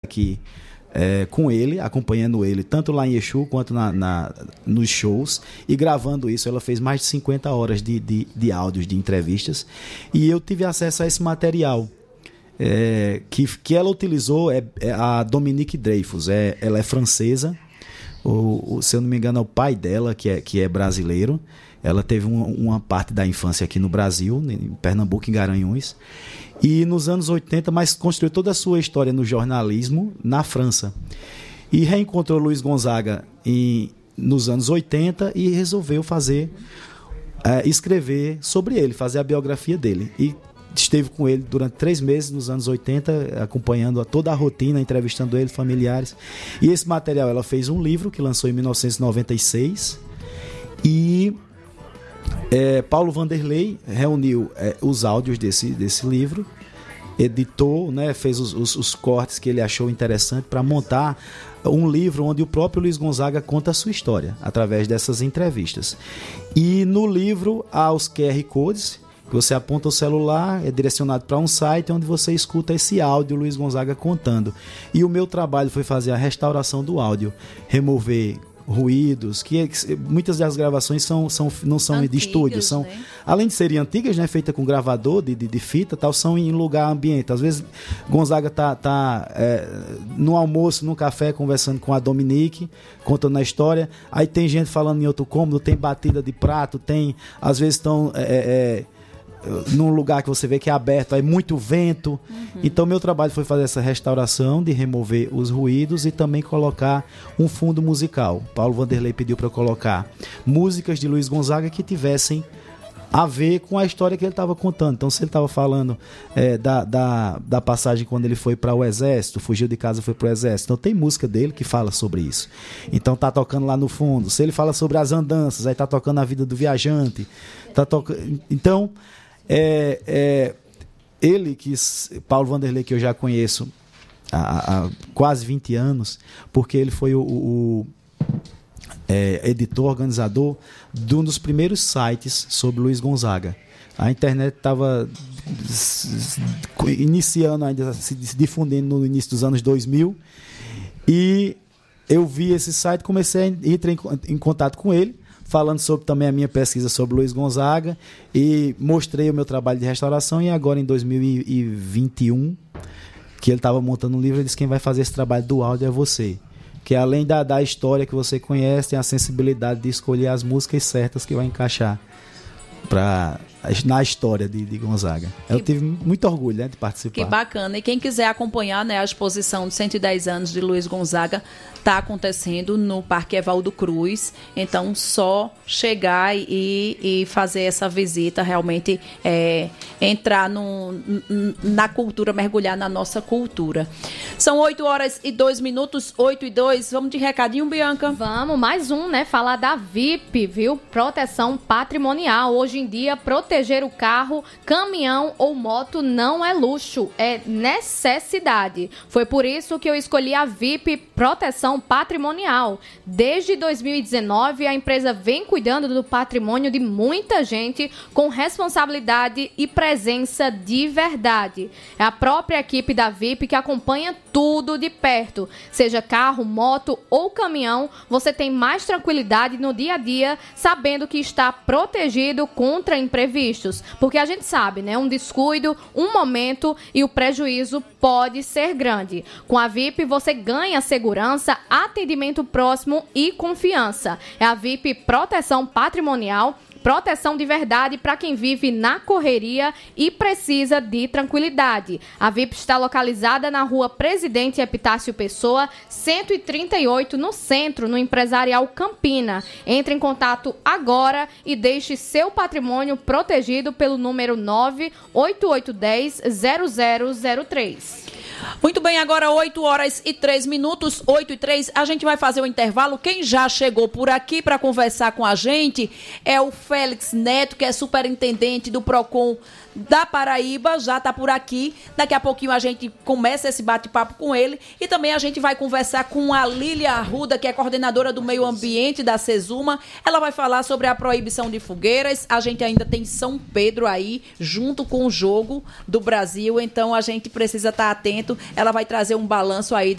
aqui com ele, acompanhando ele, tanto lá em Exu quanto nos shows, e gravando isso. Ela fez mais de 50 horas de áudios, de entrevistas, e eu tive acesso a esse material. Que ela utilizou a Dominique Dreyfus. Ela é francesa, se eu não me engano é o pai dela que é brasileiro. Ela teve uma parte da infância aqui no Brasil, em Pernambuco, em Garanhuns, e nos anos 80, mas construiu toda a sua história no jornalismo na França, e reencontrou Luiz Gonzaga nos anos 80 e resolveu escrever sobre ele, fazer a biografia dele, e esteve com ele durante 3 meses nos anos 80, acompanhando toda a rotina, entrevistando ele, familiares. E esse material, ela fez um livro que lançou em 1996, e Paulo Vanderlei reuniu os áudios desse livro, editou, né, fez os cortes que ele achou interessante para montar um livro onde o próprio Luiz Gonzaga conta a sua história através dessas entrevistas. E no livro há os QR Codes, que você aponta o celular, é direcionado para um site onde você escuta esse áudio Luiz Gonzaga contando. E o meu trabalho foi fazer a restauração do áudio, remover ruídos, que muitas das gravações não são antigas, de estúdio, são, né? Além de serem antigas, né, feita com gravador de fita, tal, são em lugar ambiente. Às vezes Gonzaga tá no almoço, no café, conversando com a Dominique, contando a história. Aí tem gente falando em outro cômodo, tem batida de prato, às vezes estão num lugar que você vê que é aberto, aí muito vento. Então meu trabalho foi fazer essa restauração, de remover os ruídos e também colocar um fundo musical. Paulo Vanderlei pediu para eu colocar músicas de Luiz Gonzaga que tivessem a ver com a história que ele estava contando. Então, se ele estava falando da passagem quando ele foi para o exército, fugiu de casa e foi para o exército, então tem música dele que fala sobre isso. Então tá tocando lá no fundo. Se ele fala sobre as andanças, aí tá tocando a vida do viajante. Então ele, Paulo Vanderlei, que eu já conheço há quase 20 anos, porque ele foi o editor, organizador de um dos primeiros sites sobre Luiz Gonzaga. A internet estava iniciando ainda, se difundindo no início dos anos 2000, e eu vi esse site, comecei a entrar em contato com ele, falando sobre também a minha pesquisa sobre Luiz Gonzaga, e mostrei o meu trabalho de restauração. E agora, em 2021, que ele estava montando um livro, ele disse: quem vai fazer esse trabalho do áudio é você, que além da história que você conhece, tem a sensibilidade de escolher as músicas certas que vai encaixar na história de Gonzaga. Eu tive muito orgulho, né, de participar. Que bacana. E quem quiser acompanhar, né, a exposição de 110 anos de Luiz Gonzaga, está acontecendo no Parque Evaldo Cruz. Então, só chegar e fazer essa visita, realmente entrar na cultura, mergulhar na nossa cultura. São 8h02, 8h02. Vamos de recadinho, Bianca? Vamos, mais um, né? Falar da VIP, viu? Proteção patrimonial. Hoje em dia, proteger o carro, caminhão ou moto não é luxo, é necessidade. Foi por isso que eu escolhi a VIP Proteção Patrimonial. Desde 2019, a empresa vem cuidando do patrimônio de muita gente com responsabilidade e presença de verdade. É a própria equipe da VIP que acompanha tudo de perto. Seja carro, moto ou caminhão, você tem mais tranquilidade no dia a dia, sabendo que está protegido contra imprevistos. Porque a gente sabe, né? Um descuido, um momento e o prejuízo pode ser grande. Com a VIP, você ganha segurança, atendimento próximo e confiança. É a VIP Proteção Patrimonial, proteção de verdade para quem vive na correria e precisa de tranquilidade. A VIP está localizada na rua Presidente Epitácio Pessoa, 138, no centro, no Empresarial Campina. Entre em contato agora e deixe seu patrimônio protegido pelo número 98810-0003. Muito bem, agora 8h03, 8h03, a gente vai fazer o intervalo. Quem já chegou por aqui para conversar com a gente é o Félix Neto, que é superintendente do PROCON da Paraíba, já está por aqui. Daqui a pouquinho a gente começa esse bate-papo com ele e também a gente vai conversar com a Lília Arruda, que é coordenadora do meio ambiente da Sesuma. Ela vai falar sobre a proibição de fogueiras. A gente ainda tem São Pedro aí, junto com o jogo do Brasil, então a gente precisa estar atento. Ela vai trazer um balanço aí